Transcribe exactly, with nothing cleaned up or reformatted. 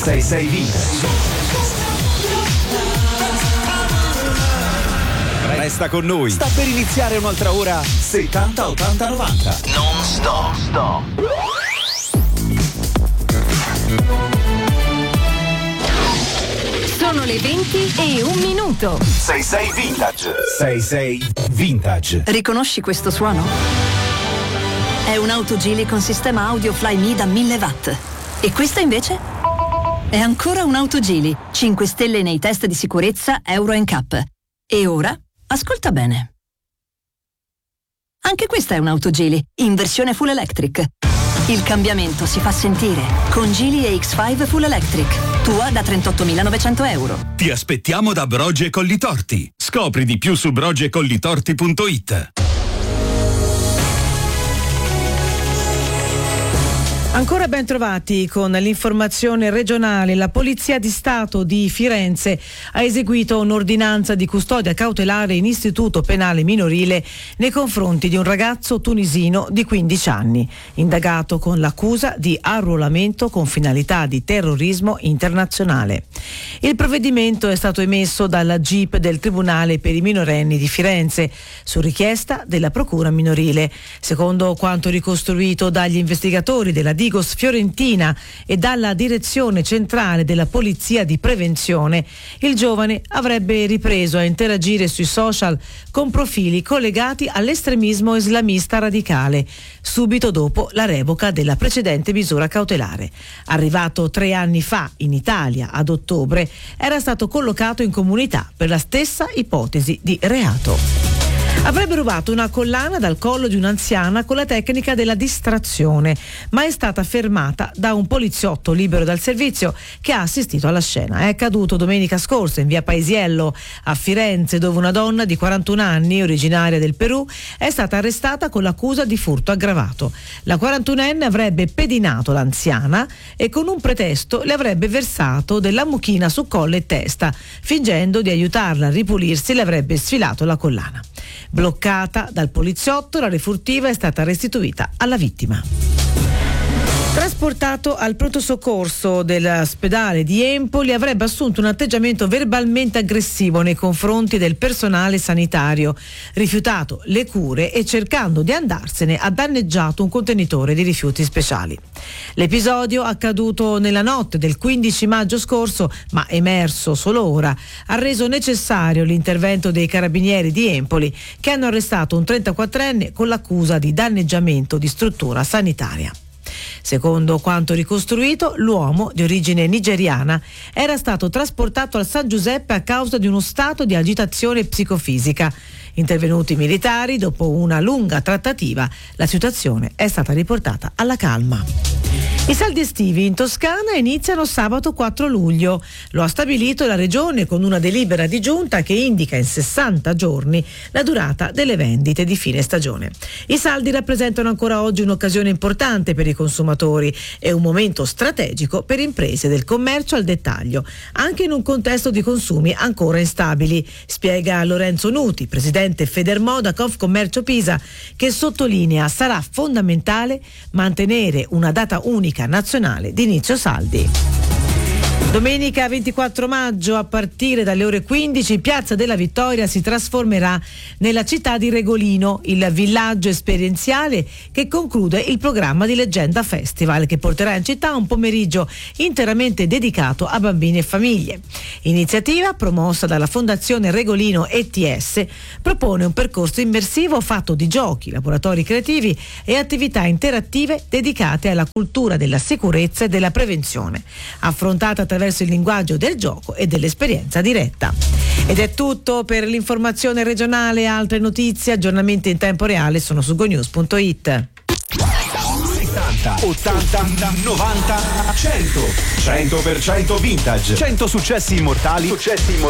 sei sei Vintage. Resta con noi. Sta per iniziare un'altra ora settanta ottanta novanta. Non stop. Stop. Sono le venti e un minuto. sei sei Vintage. sei sei Vintage. Riconosci questo suono? È un'auto Geely con sistema audio Flyme da mille watt. E questa invece? È ancora un'auto Geely. cinque stelle nei test di sicurezza Euro N C A P. E ora? Ascolta bene. Anche questa è un'auto Geely, in versione full electric. Il cambiamento si fa sentire con Geely A X cinque Full Electric. Tua da trentottomilanovecento euro. Ti aspettiamo da Broge Collitorti. Scopri di più su broge collitorti punto it. Ancora ben trovati con l'informazione regionale. La Polizia di Stato di Firenze ha eseguito un'ordinanza di custodia cautelare in istituto penale minorile nei confronti di un ragazzo tunisino di quindici anni, indagato con l'accusa di arruolamento con finalità di terrorismo internazionale. Il provvedimento è stato emesso dalla G I P del Tribunale per i minorenni di Firenze su richiesta della Procura minorile. Secondo quanto ricostruito dagli investigatori della Digos Fiorentina e dalla Direzione Centrale della Polizia di Prevenzione, il giovane avrebbe ripreso a interagire sui social con profili collegati all'estremismo islamista radicale, subito dopo la revoca della precedente misura cautelare. Arrivato tre anni fa in Italia, ad ottobre, era stato collocato in comunità per la stessa ipotesi di reato. Avrebbe rubato una collana dal collo di un'anziana con la tecnica della distrazione, ma è stata fermata da un poliziotto libero dal servizio che ha assistito alla scena. È accaduto domenica scorsa in via Paesiello a Firenze, dove una donna di quarantuno anni, originaria del Perù, è stata arrestata con l'accusa di furto aggravato. La quarantunenne avrebbe pedinato l'anziana e con un pretesto le avrebbe versato della mucchina su collo e testa. Fingendo di aiutarla a ripulirsi, le avrebbe sfilato la collana. Bloccata dal poliziotto, la refurtiva è stata restituita alla vittima. Trasportato al pronto soccorso dell'ospedale di Empoli, avrebbe assunto un atteggiamento verbalmente aggressivo nei confronti del personale sanitario, rifiutato le cure e cercando di andarsene ha danneggiato un contenitore di rifiuti speciali. L'episodio, accaduto nella notte del quindici maggio scorso, ma emerso solo ora, ha reso necessario l'intervento dei carabinieri di Empoli, che hanno arrestato un trentaquattrenne con l'accusa di danneggiamento di struttura sanitaria. Secondo quanto ricostruito, l'uomo, di origine nigeriana, era stato trasportato al San Giuseppe a causa di uno stato di agitazione psicofisica. Intervenuti i militari, dopo una lunga trattativa, la situazione è stata riportata alla calma. I saldi estivi in Toscana iniziano sabato quattro luglio. Lo ha stabilito la Regione con una delibera di giunta che indica in sessanta giorni la durata delle vendite di fine stagione. I saldi rappresentano ancora oggi un'occasione importante per i consumatori e un momento strategico per imprese del commercio al dettaglio, anche in un contesto di consumi ancora instabili, spiega Lorenzo Nuti, presidente Federmoda Confcommercio Pisa, che sottolinea sarà fondamentale mantenere una data unica nazionale di inizio saldi. Domenica ventiquattro maggio, a partire dalle ore quindici, Piazza della Vittoria si trasformerà nella città di Regolino, il villaggio esperienziale che conclude il programma di Leggenda Festival, che porterà in città un pomeriggio interamente dedicato a bambini e famiglie. Iniziativa promossa dalla Fondazione Regolino E T S, propone un percorso immersivo fatto di giochi, laboratori creativi e attività interattive dedicate alla cultura della sicurezza e della prevenzione, affrontata attraverso il linguaggio del gioco e dell'esperienza diretta. Ed è tutto per l'informazione regionale. Altre notizie, aggiornamenti in tempo reale sono su gonews punto it. settanta, ottanta, novanta, cento. cento per cento vintage. cento successi immortali. Successi immortali